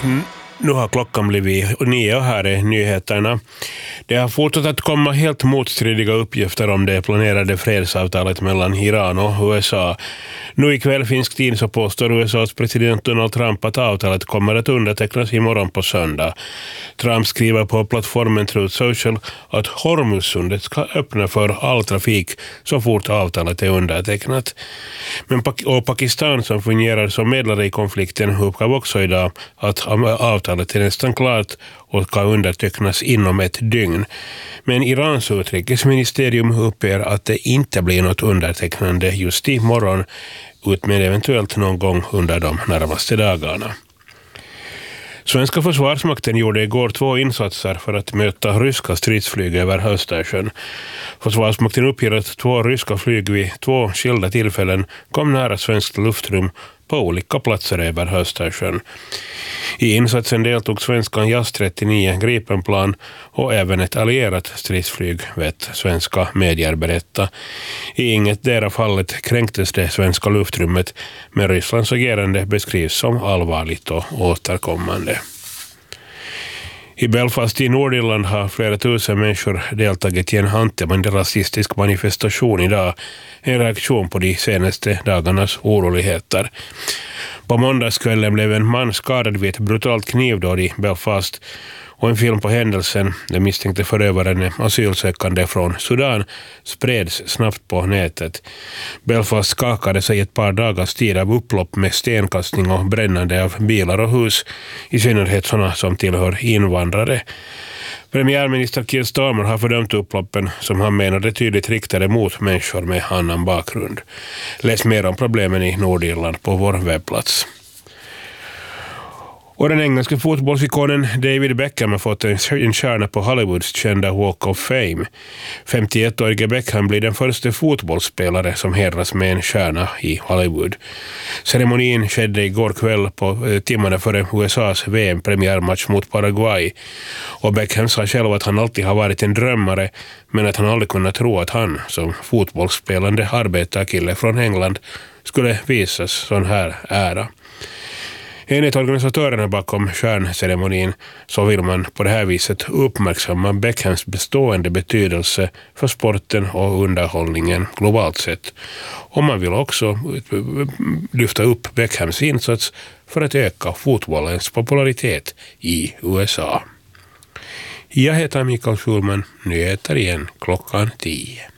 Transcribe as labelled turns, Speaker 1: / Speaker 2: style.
Speaker 1: Nu har klockan blivit 9 och här är nyheterna. Det har fortsatt att komma helt motstridiga uppgifter om det planerade fredsavtalet mellan Iran och USA. Nu ikväll finsk tid så påstår USAs president Donald Trump att avtalet kommer att undertecknas imorgon på söndag. Trump skriver på plattformen Truth Social att Hormuzsundet ska öppna för all trafik så fort avtalet är undertecknat. Men Pakistan som fungerar som medlare i konflikten uppgav också idag att avtalet är nästan klart och ska undertecknas inom ett dygn. Men Irans utrikesministerium uppger att det inte blir något undertecknande just imorgon, men eventuellt någon gång under de närmaste dagarna. Svenska försvarsmakten gjorde igår 2 insatser för att möta ryska stridsflyg över Östersjön. Försvarsmakten uppger att 2 ryska flyg vid 2 skilda tillfällen kom nära svenskt luftrum på olika platser över Östersjön. I insatsen deltog svenskan JAS 39 Gripenplan och även ett allierat stridsflyg, vet svenska medier berätta. I inget dera fallet kränktes det svenska luftrummet, men Rysslands agerande beskrivs som allvarligt och återkommande. I Belfast i Nordirland har flera tusen människor deltagit i en antirasistisk manifestation idag, en reaktion på de senaste dagarnas oroligheter. På måndagskvällen blev en man skadad vid ett brutalt knivdåd i Belfast och en film på händelsen, den misstänkte förövaren asylsökande från Sudan, spreds snabbt på nätet. Belfast skakade sig ett par dagars tid av upplopp med stenkastning och brännande av bilar och hus, i synnerhet sådana som tillhör invandrare. Premiärminister Keir Starmer har fördömt upploppen som han menade tydligt riktade mot människor med annan bakgrund. Läs mer om problemen i Nordirland på vår webbplats. Och den engelska fotbollsikonen David Beckham har fått en stjärna på Hollywoods kända Walk of Fame. 51-årige Beckham blir den första fotbollsspelare som hedras med en stjärna i Hollywood. Ceremonin skedde igår kväll på timmarna före USAs VM-premiärmatch mot Paraguay. Och Beckham sa själv att han alltid har varit en drömmare, men att han aldrig kunnat tro att han som fotbollsspelande arbetarkille från England skulle visas sån här ära. Enligt organisatörerna bakom stjärnceremonin så vill man på det här viset uppmärksamma Beckhams bestående betydelse för sporten och underhållningen globalt sett. Och man vill också lyfta upp Beckhams insats för att öka fotbollens popularitet i USA. Jag heter Mikael Schulman, nyheter igen klockan 10.